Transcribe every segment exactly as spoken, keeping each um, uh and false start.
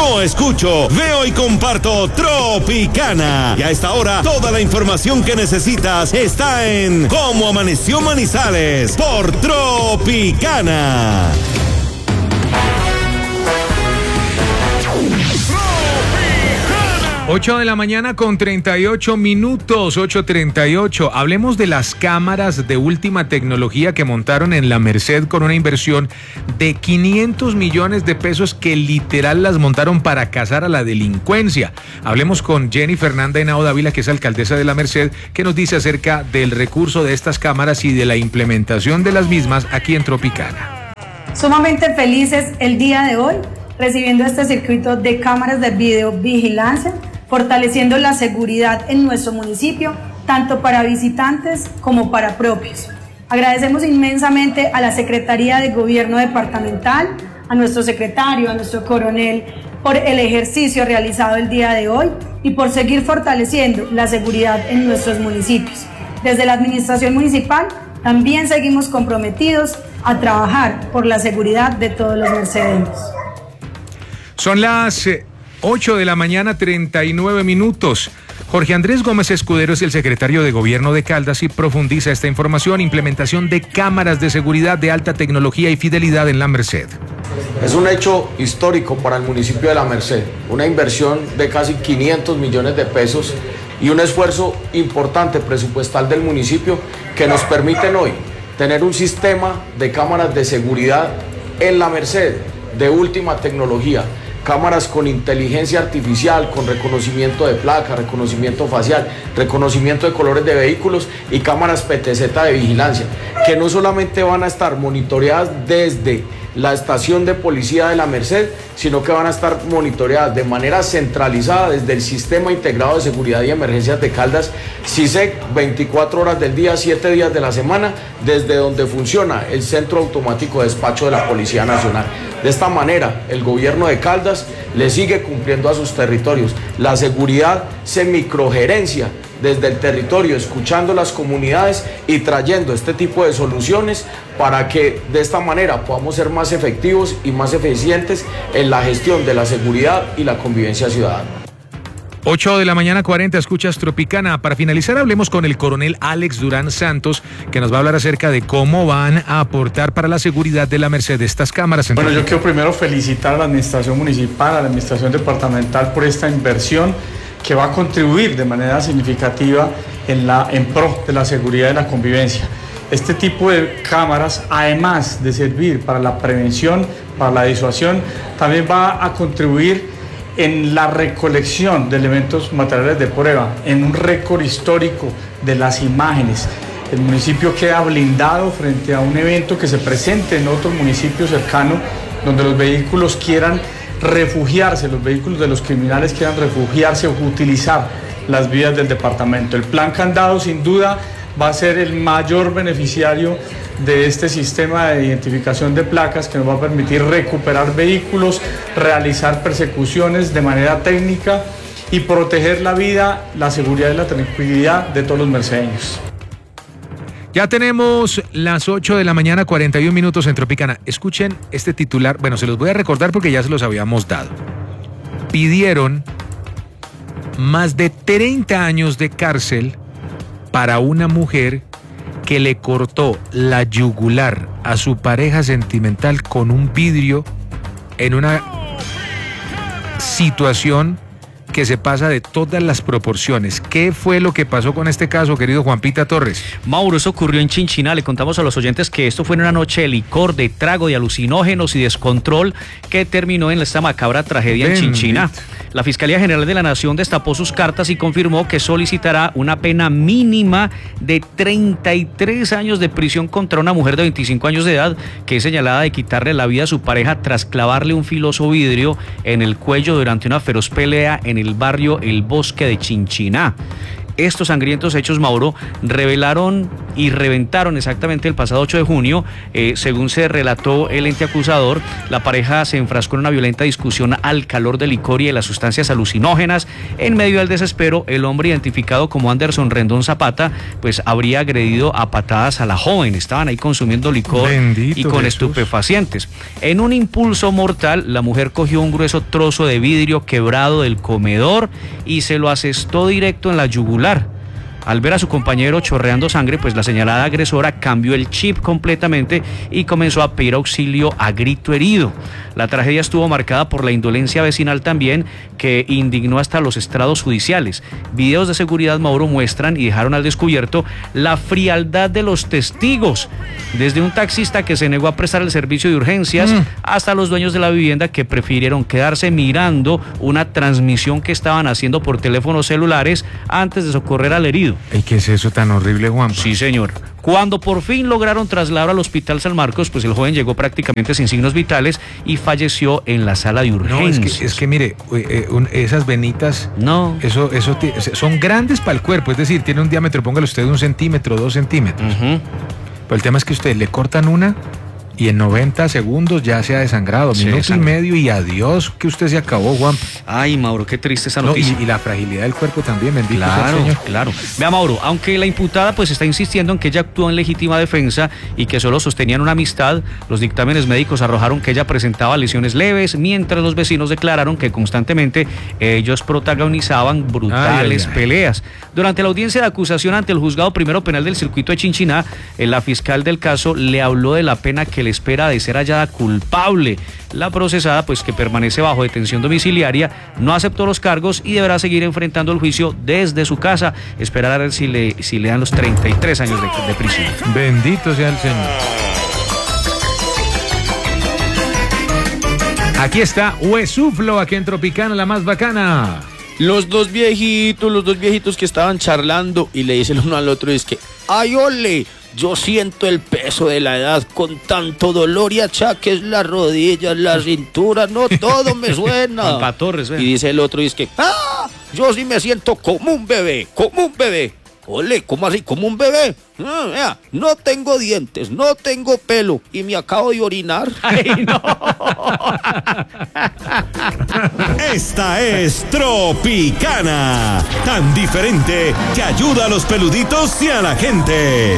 Yo escucho, veo y comparto Tropicana. Y a esta hora, toda la información que necesitas está en Cómo Amaneció Manizales por Tropicana. ocho de la mañana con treinta y ocho minutos, ocho treinta y ocho. Hablemos de las cámaras de última tecnología que montaron en La Merced con una inversión de quinientos millones de pesos que literal las montaron para cazar a la delincuencia. Hablemos con Jenny Fernanda Henao Dávila, que es alcaldesa de La Merced, que nos dice acerca del recurso de estas cámaras y de la implementación de las mismas aquí en Tropicana. Sumamente felices el día de hoy, recibiendo este circuito de cámaras de videovigilancia, fortaleciendo la seguridad en nuestro municipio, tanto para visitantes como para propios. Agradecemos inmensamente a la Secretaría de Gobierno Departamental, a nuestro secretario, a nuestro coronel, por el ejercicio realizado el día de hoy y por seguir fortaleciendo la seguridad en nuestros municipios. Desde la Administración Municipal también seguimos comprometidos a trabajar por la seguridad de todos los mercedeños. Son las ocho de la mañana, treinta y nueve minutos. Jorge Andrés Gómez Escudero es el secretario de Gobierno de Caldas y profundiza esta información: implementación de cámaras de seguridad de alta tecnología y fidelidad en La Merced. Es un hecho histórico para el municipio de La Merced, una inversión de casi quinientos millones de pesos y un esfuerzo importante presupuestal del municipio que nos permiten hoy tener un sistema de cámaras de seguridad en La Merced de última tecnología. Cámaras con inteligencia artificial, con reconocimiento de placa, reconocimiento facial, reconocimiento de colores de vehículos y cámaras P T Z de vigilancia, que no solamente van a estar monitoreadas desde la estación de policía de La Merced, sino que van a estar monitoreadas de manera centralizada desde el Sistema Integrado de Seguridad y Emergencias de Caldas, SISEC, veinticuatro horas del día, siete días de la semana, desde donde funciona el Centro Automático de Despacho de la Policía Nacional. De esta manera, el gobierno de Caldas le sigue cumpliendo a sus territorios. La seguridad se microgerencia desde el territorio, escuchando las comunidades y trayendo este tipo de soluciones para que de esta manera podamos ser más efectivos y más eficientes en la gestión de la seguridad y la convivencia ciudadana. ocho de la mañana, cuarenta, escuchas Tropicana. Para finalizar, hablemos con el coronel Alex Durán Santos, que nos va a hablar acerca de cómo van a aportar para la seguridad de La Merced estas cámaras. Bueno, yo quiero primero felicitar a la administración municipal, a la administración departamental por esta inversión que va a contribuir de manera significativa en, la, en pro de la seguridad y la convivencia. Este tipo de cámaras, además de servir para la prevención, para la disuasión, también va a contribuir en la recolección de elementos materiales de prueba, en un récord histórico de las imágenes. El municipio queda blindado frente a un evento que se presente en otro municipio cercano, donde los vehículos quieran refugiarse, los vehículos de los criminales quieran refugiarse o utilizar las vías del departamento. El plan Candado sin duda va a ser el mayor beneficiario de este sistema de identificación de placas que nos va a permitir recuperar vehículos, realizar persecuciones de manera técnica y proteger la vida, la seguridad y la tranquilidad de todos los mercedeños. Ya tenemos las ocho de la mañana, cuarenta y un minutos en Tropicana. Escuchen este titular, bueno, se los voy a recordar porque ya se los habíamos dado. Pidieron más de treinta años de cárcel para una mujer que le cortó la yugular a su pareja sentimental con un vidrio en una situación que se pasa de todas las proporciones. ¿Qué fue lo que pasó con este caso, querido Juan Pita Torres? Mauro, eso ocurrió en Chinchiná. Le contamos a los oyentes que esto fue en una noche de licor, de trago, de alucinógenos y descontrol que terminó en esta macabra tragedia Bendito. en Chinchiná. La Fiscalía General de la Nación destapó sus cartas y confirmó que solicitará una pena mínima de treinta y tres años de prisión contra una mujer de veinticinco años de edad que es señalada de quitarle la vida a su pareja tras clavarle un filoso vidrio en el cuello durante una feroz pelea en el barrio El Bosque de Chinchiná. Estos sangrientos hechos, Mauro, revelaron y reventaron exactamente el pasado ocho de junio. Eh, según se relató el ente acusador, la pareja se enfrascó en una violenta discusión al calor del licor y de las sustancias alucinógenas. En medio del desespero, el hombre identificado como Anderson Rendón Zapata, pues habría agredido a patadas a la joven. Estaban ahí consumiendo licor Bendito y con Jesús. estupefacientes. En un impulso mortal, la mujer cogió un grueso trozo de vidrio quebrado del comedor y se lo asestó directo en la yugular. Al ver a su compañero chorreando sangre, pues la señalada agresora cambió el chip completamente y comenzó a pedir auxilio a grito herido. La tragedia estuvo marcada por la indolencia vecinal también, que indignó hasta los estrados judiciales. Videos de seguridad, Mauro, muestran y dejaron al descubierto la frialdad de los testigos, desde un taxista que se negó a prestar el servicio de urgencias mm. hasta los dueños de la vivienda, que prefirieron quedarse mirando una transmisión que estaban haciendo por teléfonos celulares antes de socorrer al herido. ¿Y qué es eso tan horrible, Juan? Sí, señor. Cuando por fin lograron trasladar al hospital San Marcos, pues el joven llegó prácticamente sin signos vitales y falleció en la sala de urgencias. No, es que, es que mire, eh, un, esas venitas, no, eso, eso t- son grandes para el cuerpo, es decir, tiene un diámetro, póngale usted un centímetro, dos centímetros. Uh-huh. Pero el tema es que usted le cortan una y en noventa segundos ya se ha desangrado, sí, minuto y medio y adiós, que usted se acabó, Juan. Ay, Mauro, qué triste esa no, noticia. Y, y la fragilidad del cuerpo también, bendito claro, sea el Señor. Claro, vea, Mauro, aunque la imputada pues está insistiendo en que ella actuó en legítima defensa y que solo sostenían una amistad, los dictámenes médicos arrojaron que ella presentaba lesiones leves, mientras los vecinos declararon que constantemente ellos protagonizaban brutales ay, ay, peleas. Ay. Durante la audiencia de acusación ante el juzgado primero penal del circuito de Chinchiná, la fiscal del caso le habló de la pena que le espera de ser hallada culpable. La procesada, pues que permanece bajo detención domiciliaria, no aceptó los cargos y deberá seguir enfrentando el juicio desde su casa. Esperar a ver si le, si le dan los treinta y tres años de, de prisión. Bendito sea el Señor. Aquí está Huesuflo, aquí en Tropicana, la más bacana. Los dos viejitos, los dos viejitos que estaban charlando y le dicen uno al otro, es que, ¡ay, ole! Yo siento el peso de la edad con tanto dolor y achaques, las rodillas, la cintura, no, todo me suena. Juanpa Torres, ¿eh? Y dice el otro, y es que, ¡ah! Yo sí me siento como un bebé, como un bebé. Ole, ¿cómo así? ¿Como un bebé? Ah, mira, no tengo dientes, no tengo pelo y me acabo de orinar. ¡Ay, no! Esta es Tropicana, tan diferente que ayuda a los peluditos y a la gente.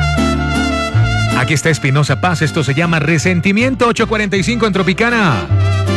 Aquí está Espinosa Paz, esto se llama Resentimiento. Ocho cuarenta y cinco en Tropicana.